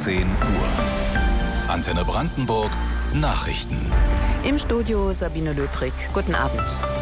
18 Uhr. Antenne Brandenburg Nachrichten. Im Studio Sabine Löbrig. Guten Abend.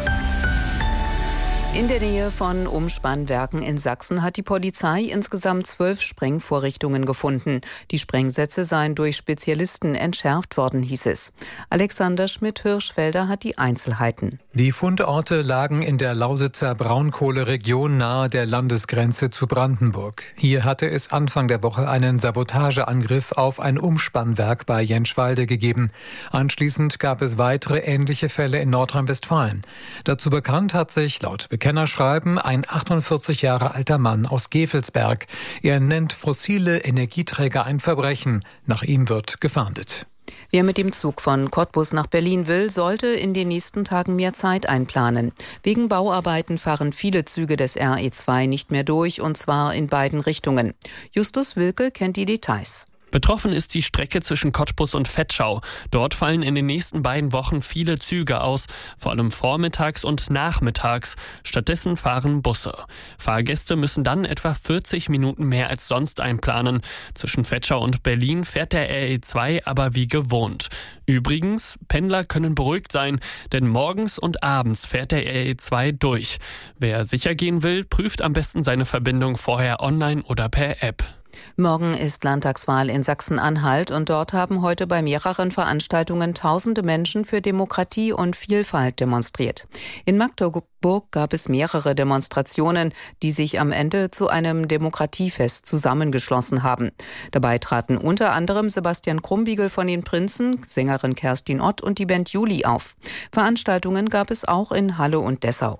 In der Nähe von Umspannwerken in Sachsen hat die Polizei insgesamt 12 Sprengvorrichtungen gefunden. Die Sprengsätze seien durch Spezialisten entschärft worden, hieß es. Alexander Schmidt-Hirschfelder hat die Einzelheiten. Die Fundorte lagen in der Lausitzer Braunkohleregion nahe der Landesgrenze zu Brandenburg. Hier hatte es Anfang der Woche einen Sabotageangriff auf ein Umspannwerk bei Jenschwalde gegeben. Anschließend gab es weitere ähnliche Fälle in Nordrhein-Westfalen. Dazu bekannt hat sich laut Bekennerschreiben ein 48 Jahre alter Mann aus Gevelsberg. Er nennt fossile Energieträger ein Verbrechen. Nach ihm wird gefahndet. Wer mit dem Zug von Cottbus nach Berlin will, sollte in den nächsten Tagen mehr Zeit einplanen. Wegen Bauarbeiten fahren viele Züge des RE2 nicht mehr durch, und zwar in beiden Richtungen. Justus Wilke kennt die Details. Betroffen ist die Strecke zwischen Cottbus und Vetschau. Dort fallen in den nächsten beiden Wochen viele Züge aus, vor allem vormittags und nachmittags. Stattdessen fahren Busse. Fahrgäste müssen dann etwa 40 Minuten mehr als sonst einplanen. Zwischen Vetschau und Berlin fährt der RE2 aber wie gewohnt. Übrigens, Pendler können beruhigt sein, denn morgens und abends fährt der RE2 durch. Wer sicher gehen will, prüft am besten seine Verbindung vorher online oder per App. Morgen ist Landtagswahl in Sachsen-Anhalt und dort haben heute bei mehreren Veranstaltungen tausende Menschen für Demokratie und Vielfalt demonstriert. In Magdeburg gab es mehrere Demonstrationen, die sich am Ende zu einem Demokratiefest zusammengeschlossen haben. Dabei traten unter anderem Sebastian Krumbiegel von den Prinzen, Sängerin Kerstin Ott und die Band Juli auf. Veranstaltungen gab es auch in Halle und Dessau.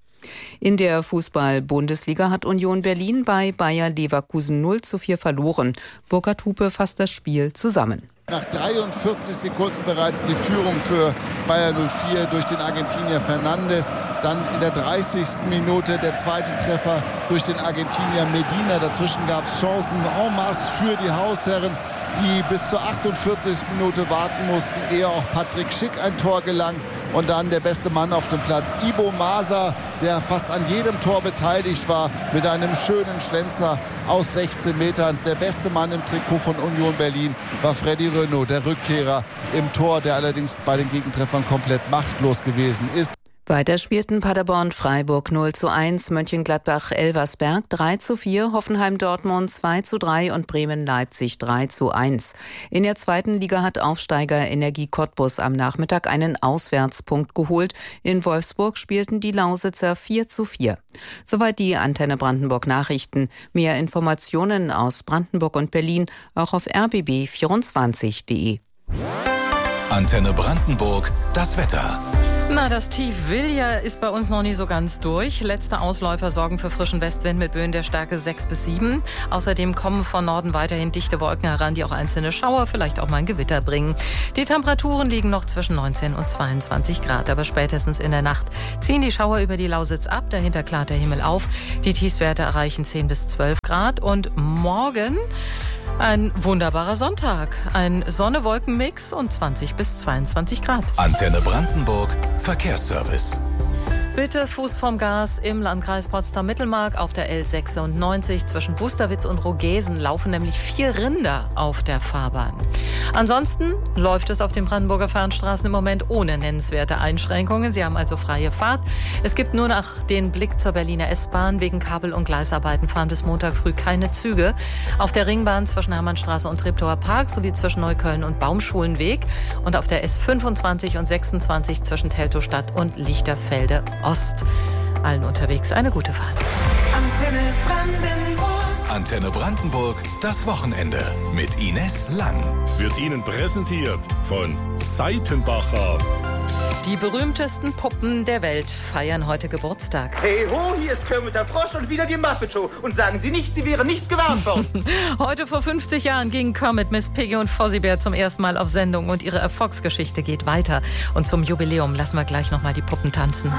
In der Fußball-Bundesliga hat Union Berlin bei Bayer Leverkusen 0:4 verloren. Burkhard Hupe fasst das Spiel zusammen. Nach 43 Sekunden bereits die Führung für Bayer 04 durch den Argentinier Fernandes. Dann in der 30. Minute der zweite Treffer durch den Argentinier Medina. Dazwischen gab es Chancen en masse für die Hausherren, die bis zur 48. Minute warten mussten, ehe auch Patrick Schick ein Tor gelang. Und dann der beste Mann auf dem Platz, Ibo Masa, der fast an jedem Tor beteiligt war, mit einem schönen Schlenzer aus 16 Metern. Der beste Mann im Trikot von Union Berlin war Freddy Renaud, der Rückkehrer im Tor, der allerdings bei den Gegentreffern komplett machtlos gewesen ist. Weiter spielten Paderborn-Freiburg 0:1, Mönchengladbach-Elversberg 3:4, Hoffenheim-Dortmund 2:3 und Bremen-Leipzig 3:1. In der zweiten Liga hat Aufsteiger Energie Cottbus am Nachmittag einen Auswärtspunkt geholt. In Wolfsburg spielten die Lausitzer 4:4. Soweit die Antenne Brandenburg Nachrichten. Mehr Informationen aus Brandenburg und Berlin auch auf rbb24.de. Antenne Brandenburg, das Wetter. Na, das Tief Vilja ist bei uns noch nie so ganz durch. Letzte Ausläufer sorgen für frischen Westwind mit Böen der Stärke 6 bis 7. Außerdem kommen von Norden weiterhin dichte Wolken heran, die auch einzelne Schauer, vielleicht auch mal ein Gewitter bringen. Die Temperaturen liegen noch zwischen 19 und 22 Grad. Aber spätestens in der Nacht ziehen die Schauer über die Lausitz ab. Dahinter klart der Himmel auf. Die Tiefstwerte erreichen 10 bis 12 Grad. Und morgen ein wunderbarer Sonntag. Ein Sonne-Wolken-Mix und 20 bis 22 Grad. Antenne Brandenburg Verkehrsservice. Bitte Fuß vom Gas im Landkreis Potsdam-Mittelmark auf der L96. Zwischen Wusterwitz und Rogesen laufen nämlich 4 Rinder auf der Fahrbahn. Ansonsten läuft es auf den Brandenburger Fernstraßen im Moment ohne nennenswerte Einschränkungen. Sie haben also freie Fahrt. Es gibt nur noch den Blick zur Berliner S-Bahn. Wegen Kabel- und Gleisarbeiten fahren bis Montag früh keine Züge. Auf der Ringbahn zwischen Hermannstraße und Treptower Park sowie zwischen Neukölln und Baumschulenweg. Und auf der S25 und 26 zwischen Teltowstadt und Lichterfelde Ost. Allen unterwegs eine gute Fahrt. Antenne Brandenburg. Antenne Brandenburg, das Wochenende mit Ines Lang. Wird Ihnen präsentiert von Seitenbacher. Die berühmtesten Puppen der Welt feiern heute Geburtstag. Hey ho, hier ist Kermit der Frosch und wieder die Muppet Show. Und sagen Sie nicht, Sie wären nicht gewarnt worden. Heute vor 50 Jahren gingen Kermit, Miss Piggy und Fozzie Bear zum ersten Mal auf Sendung und ihre Erfolgsgeschichte geht weiter. Und zum Jubiläum lassen wir gleich nochmal die Puppen tanzen.